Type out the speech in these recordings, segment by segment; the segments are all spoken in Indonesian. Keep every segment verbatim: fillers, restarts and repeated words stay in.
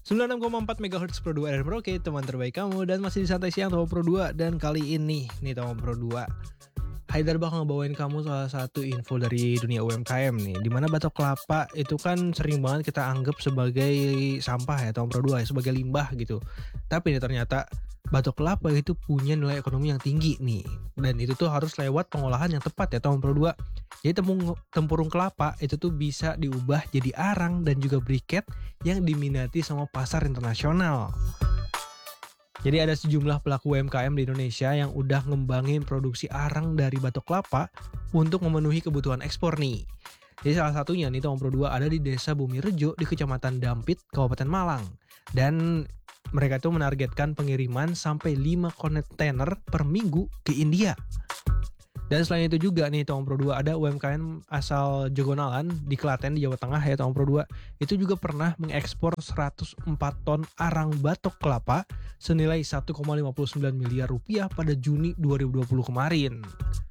sembilan puluh enam koma empat megahertz Pro dua R M Rocket, teman terbaik kamu, dan masih di Santai Siang Tomo Pro dua. Dan kali ini nih Tomo Pro dua, Haidar bakal ngebawain kamu salah satu info dari dunia U M K M nih, dimana batok kelapa itu kan sering banget kita anggap sebagai sampah ya Tomo Pro dua, ya, sebagai limbah gitu. Tapi ini ternyata batok kelapa itu punya nilai ekonomi yang tinggi nih, dan itu tuh harus lewat pengolahan yang tepat ya Tomo Pro dua. Jadi tepung, tempurung kelapa itu tuh bisa diubah jadi arang dan juga briket yang diminati sama pasar internasional. Jadi ada sejumlah pelaku U M K M di Indonesia yang udah ngembangin produksi arang dari batok kelapa untuk memenuhi kebutuhan ekspor nih. Jadi salah satunya nih Tomo Pro dua ada di Desa Bumi Rejo di Kecamatan Dampit, Kabupaten Malang. Dan mereka tuh menargetkan pengiriman sampai lima kontainer per minggu ke India. Dan selain itu juga nih Tomo Pro dua ada U M K M asal Jogonalan di Klaten di Jawa Tengah ya Tomo Pro dua. Itu juga pernah mengekspor seratus empat ton arang batok kelapa senilai satu koma lima sembilan miliar rupiah pada Juni dua ribu dua puluh kemarin.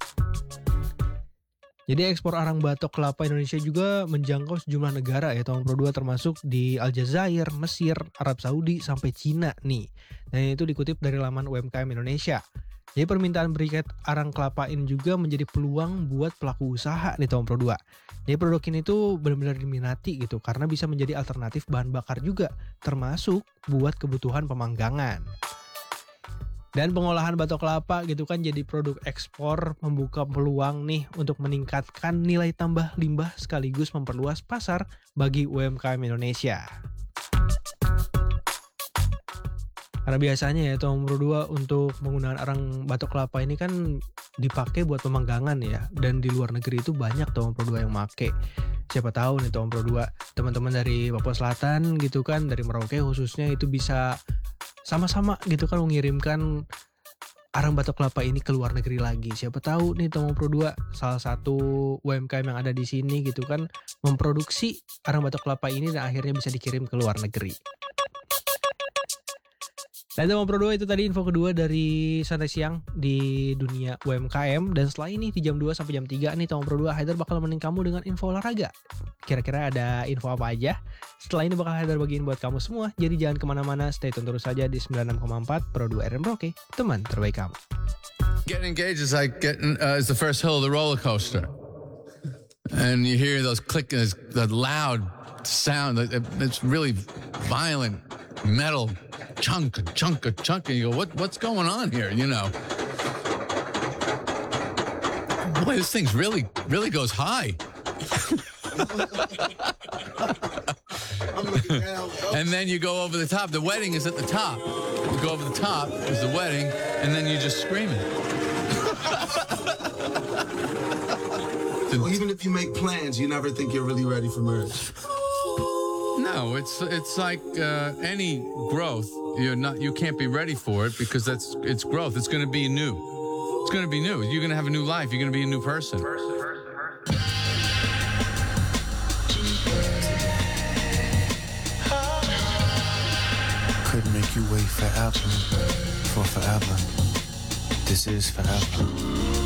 Jadi ekspor arang batok kelapa Indonesia juga menjangkau sejumlah negara ya Tomo Pro dua, termasuk di Aljazair, Mesir, Arab Saudi, sampai Cina nih. Dan itu dikutip dari laman U M K M Indonesia. Jadi permintaan briket arang kelapa ini juga menjadi peluang buat pelaku usaha nih Tomo Pro dua. Jadi produk ini tuh benar-benar diminati gitu karena bisa menjadi alternatif bahan bakar juga, termasuk buat kebutuhan pemanggangan. Dan pengolahan batok kelapa gitu kan jadi produk ekspor, membuka peluang nih untuk meningkatkan nilai tambah limbah sekaligus memperluas pasar bagi U M K M Indonesia. Karena biasanya ya Tomo Pro dua untuk penggunaan arang batok kelapa ini kan dipakai buat pemanggangan ya, dan di luar negeri itu banyak Tomo Pro dua yang make. Siapa tahu nih Tomo Pro dua teman-teman dari Papua Selatan gitu kan, dari Merauke khususnya, itu bisa sama-sama gitu kan mengirimkan arang batok kelapa ini ke luar negeri lagi. Siapa tahu nih Tomo Pro dua salah satu U M K M yang ada di sini gitu kan memproduksi arang batok kelapa ini dan akhirnya bisa dikirim ke luar negeri. Dan Tomo Pro dua itu tadi info kedua dari Santai Siang di dunia U M K M. Dan setelah ini di jam dua sampai jam tiga nih Tomo Pro dua, Haidar bakal menemani kamu dengan info olahraga. Kira-kira ada info apa aja? Setelah ini bakal Haidar bagiin buat kamu semua. Jadi jangan kemana-mana, stay tune terus saja di sembilan puluh enam koma empat Pro dua R M Rocket, teman terbaik kamu. Getting engaged is like getting uh, is the first hill of the roller coaster, and you hear those click, the loud sound. It's really violent metal. Chunk, chunk, chunk, and you go, what, what's going on here, you know? Boy, this thing's really, really goes high. And then you go over the top. The wedding is at the top. You go over the top is the wedding, and then you just screaming. Well, even if you make plans, you never think you're really ready for marriage. No, it's it's like uh, any growth. You're not. You can't be ready for it because that's it's growth. It's going to be new. It's going to be new. You're going to have a new life. You're going to be a new person. Could make you wait forever for forever. This is forever.